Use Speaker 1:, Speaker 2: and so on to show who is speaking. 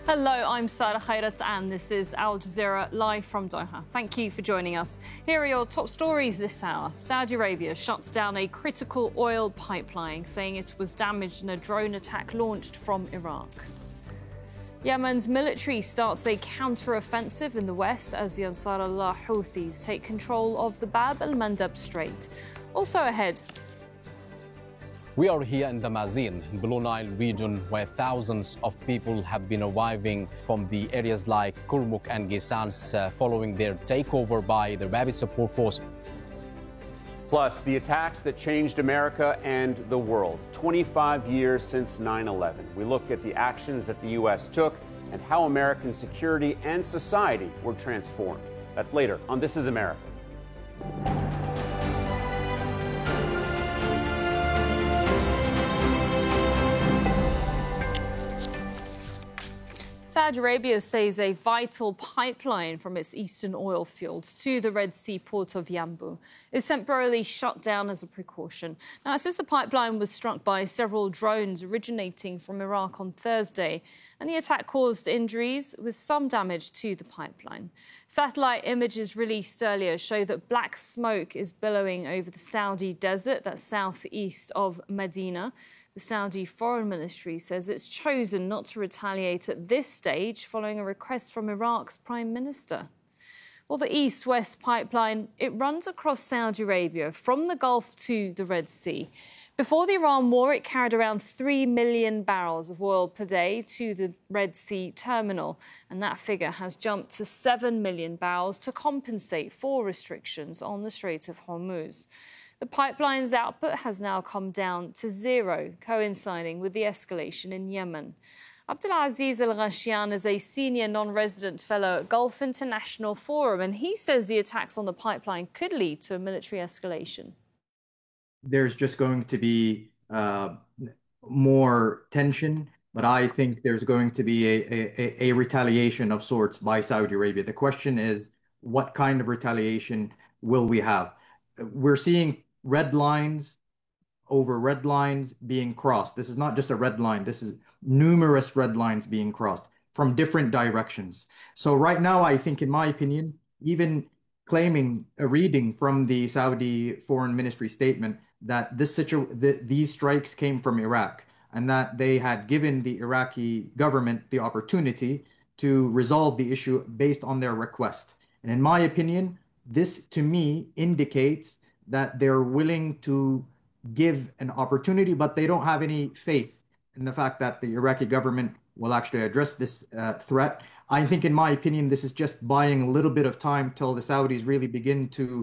Speaker 1: Hello, I'm Sarah Khairat and this is Al Jazeera live from Doha. Thank you for joining us. Here are your top stories this hour. Saudi Arabia shuts down a critical oil pipeline, saying it was damaged in a drone attack launched from Iraq. Yemen's military starts a counter-offensive in the west as the Ansar Allah Houthis take control of the Bab el-Mandab Strait. Also ahead,
Speaker 2: we are here in the Mazin, Blue Nile region, where thousands of people have been arriving from the areas like Kurmuk and Gisans following their takeover by the Rabid Support Force.
Speaker 3: Plus, the attacks that changed America and the world. 25 years since 9/11. We look at the actions that the U.S. took and how American security and society were transformed. That's later on This Is America.
Speaker 1: Saudi Arabia says a vital pipeline from its eastern oil fields to the Red Sea port of Yanbu is temporarily shut down as a precaution. Now, it says the pipeline was struck by several drones originating from Iraq on Thursday, and the attack caused injuries with some damage to the pipeline. Satellite images released earlier show that black smoke is billowing over the Saudi desert that's southeast of Medina. The Saudi Foreign Ministry says it's chosen not to retaliate at this stage following a request from Iraq's Prime Minister. Well, the East-West pipeline, it runs across Saudi Arabia from the Gulf to the Red Sea. Before the Iran war, it carried around 3 million barrels of oil per day to the Red Sea terminal, and that figure has jumped to 7 million barrels to compensate for restrictions on the Strait of Hormuz. The pipeline's output has now come down to zero, coinciding with the escalation in Yemen. Abdulaziz Al-Ghashian is a senior non-resident fellow at Gulf International Forum, and he says the attacks on the pipeline could lead to a military escalation.
Speaker 4: There's just going to be more tension, but I think there's going to be a retaliation of sorts by Saudi Arabia. The question is, what kind of retaliation will we have? We're seeing red lines over red lines being crossed. This is not just a red line. This is numerous red lines being crossed from different directions. So right now, I think, in my opinion, even claiming a reading from the Saudi Foreign Ministry statement that these strikes came from Iraq and that they had given the Iraqi government the opportunity to resolve the issue based on their request. And in my opinion, this to me indicates that they're willing to give an opportunity, but they don't have any faith in the fact that the Iraqi government will actually address this threat. I think, in my opinion, this is just buying a little bit of time till the Saudis really begin to